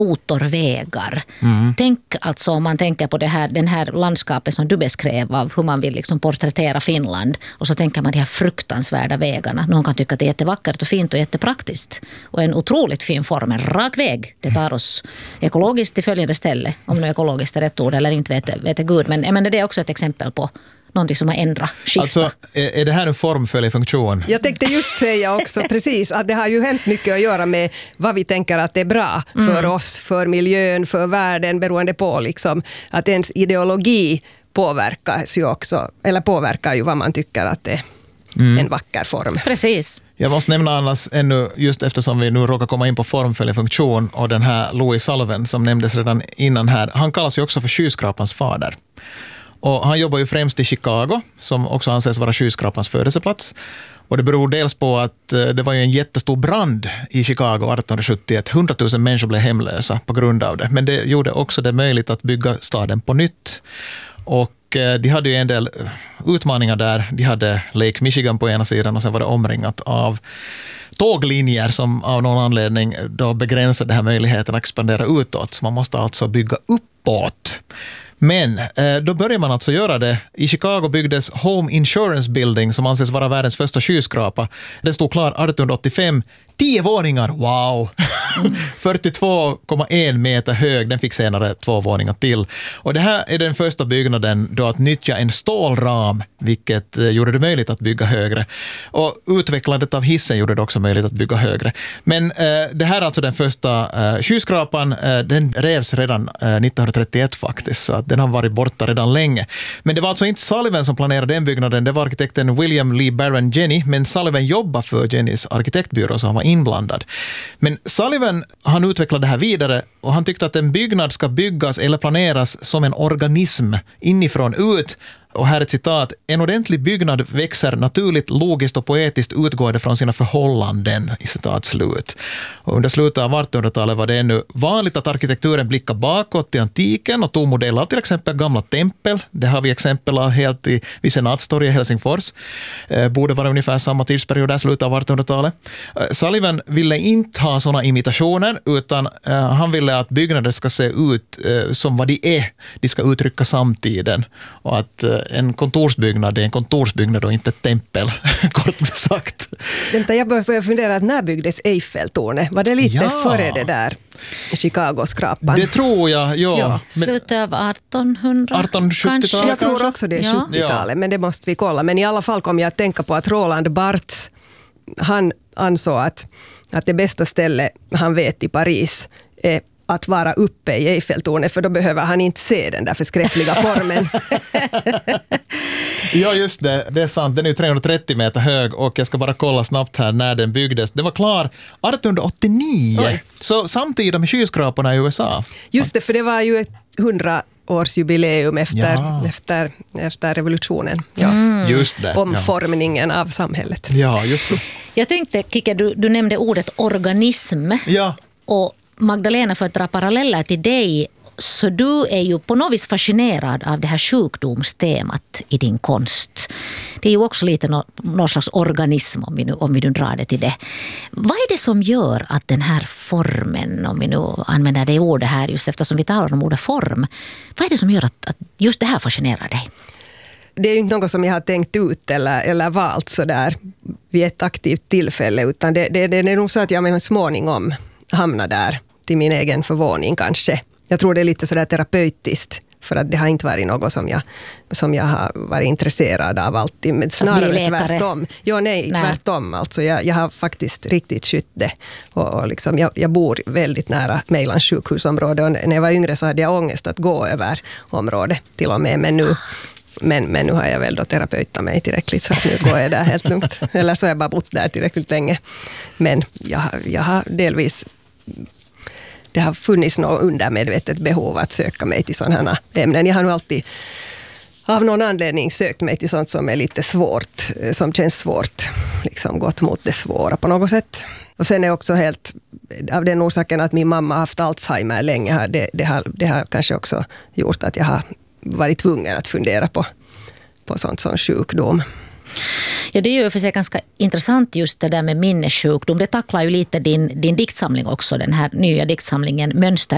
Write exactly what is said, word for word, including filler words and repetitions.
motorvägar. Mm. Tänk alltså om man tänker på det här, den här landskapet som du beskrev av hur man vill liksom porträttera Finland, och så tänker man de här fruktansvärda vägarna. Någon kan tycka att det är jättevackert och fint och jättepraktiskt och en otroligt fin form, en rak väg. Det tar oss ekologiskt till följande ställe, om nu ekologiskt är rätt ord eller inte vet, vet jag Gud, men, men det är också ett exempel på någonting som har ändrat, skiftat. Alltså, är, är det här en formföljefunktion? Jag tänkte just säga också precis att det har ju hemskt mycket att göra med vad vi tänker att det är bra för mm. oss, för miljön, för världen, beroende på liksom att ens ideologi påverkas ju också, eller påverkar ju vad man tycker att det är mm. en vacker form. Precis. Jag måste nämna annars ännu, just eftersom vi nu råkar komma in på formföljefunktion, och den här Louis Sullivan som nämndes redan innan här, han kallas ju också för skyskrapans fader. Och han jobbar ju främst i Chicago, som också anses vara skyskrapans födelseplats. Och det beror dels på att det var ju en jättestor brand i Chicago arton sjuttioett. hundratusen människor blev hemlösa på grund av det. Men det gjorde också det möjligt att bygga staden på nytt. Och de hade ju en del utmaningar där. De hade Lake Michigan på ena sidan och sen var det omringat av tåglinjer som av någon anledning då begränsade den här möjligheten att expandera utåt. Så man måste alltså bygga uppåt. Men eh, då börjar man alltså göra det. I Chicago byggdes Home Insurance Building som anses vara världens första skyskrapa. Den stod klar arton åttiofem. Tio våningar, wow! Mm. fyrtiotvå komma en meter hög, den fick senare två våningar till. Och det här är den första byggnaden då att nyttja en stålram, vilket eh, gjorde det möjligt att bygga högre. Och utvecklandet av hissen gjorde det också möjligt att bygga högre. Men eh, det här är alltså den första eh, skyskrapan, eh, den revs redan eh, nittonhundratrettioett faktiskt, så att den har varit borta redan länge. Men det var alltså inte Sullivan som planerade den byggnaden, det var arkitekten William Lee Barron Jenney, men Sullivan jobbar för Jenneys arkitektbyrå så han var inblandad. Men Sullivan, han utvecklade det här vidare och han tyckte att en byggnad ska byggas eller planeras som en organism inifrån ut. Och här är ett citat: en ordentlig byggnad växer naturligt, logiskt och poetiskt utgående från sina förhållanden, i citat slut. Och under slutet av artonhundratalet var det ännu vanligt att arkitekturen blickar bakåt till antiken och tog modeller till exempel gamla tempel. Det har vi exempel av helt i vid Senatstorget i Helsingfors. Eh, borde vara ungefär samma tidsperiod där, slutet av artonhundratalet. Eh, Sullivan ville inte ha sådana imitationer, utan eh, han ville att byggnader ska se ut eh, som vad de är. De ska uttrycka samtiden. Och att eh, en kontorsbyggnad är en kontorsbyggnad och inte ett tempel, kort sagt. Vänta, jag börjar fundera att när byggdes Eiffeltornet? Var det lite ja. före det där Chicago-skrapan? Det tror jag, ja. ja. Slutet av artonhundra arton sjuttiotalet Jag tror också det är ja. sjuttiotalet, men det måste vi kolla. Men i alla fall kom jag att tänka på att Roland Barthes, han ansåg att, att det bästa stället han vet i Paris är att vara uppe i Eiffeltornet, för då behöver han inte se den där förskräckliga formen. Ja, just det. Det är sant. Den är ju trehundratrettio meter hög och jag ska bara kolla snabbt här när den byggdes. Den var klar arton åttionio. Oj. Så samtidigt med skyskraporna i U S A. Just det, för det var ju ett hundraårsjubileum efter, ja. efter, efter revolutionen. Ja. Mm. Just det. Omformningen ja. av samhället. Ja, just det. Jag tänkte, Kike, du, du nämnde ordet organism. Ja. Och Magdalena, för att dra paralleller till dig, så du är ju på något vis fascinerad av det här sjukdomstemat i din konst. Det är ju också lite nå, någon slags organism, om vi, nu, om vi nu drar det till det. Vad är det som gör att den här formen, om vi nu använder det ordet här, just eftersom vi talar om ordet form, vad är det som gör att, att just det här fascinerar dig? Det är ju inte något som jag har tänkt ut eller, eller valt så där vid ett aktivt tillfälle, utan det, det, det är nog så att jag med småningom hamnar där till min egen förvåning kanske. Jag tror det är lite sådär terapeutiskt, för att det har inte varit något som jag, som jag har varit intresserad av alltid. Men snarare tvärtom. Jo, nej, nej. tvärtom. Alltså jag, jag har faktiskt riktigt skytt det. Och, och liksom, jag, jag bor väldigt nära Mejlans sjukhusområde, och när jag var yngre så hade jag ångest att gå över området till och med. Men nu, men, men nu har jag väl då terapeutat mig tillräckligt, så att nu går jag där helt lugnt. Eller så har jag bara bott där tillräckligt länge. Men jag, jag har delvis... Det har funnits något undermedvetet behov att söka mig till sådana här ämnen. Jag har nog alltid av någon anledning sökt mig till sånt som är lite svårt, som känns svårt, liksom gått mot det svåra på något sätt. Och sen är också helt av den orsaken att min mamma har haft Alzheimer länge, det, det, har, det har kanske också gjort att jag har varit tvungen att fundera på, på sånt som sjukdom. Ja, det är ju för sig ganska intressant just det där med minnessjukdom. Det tacklar ju lite din, din diktsamling också, den här nya diktsamlingen Mönster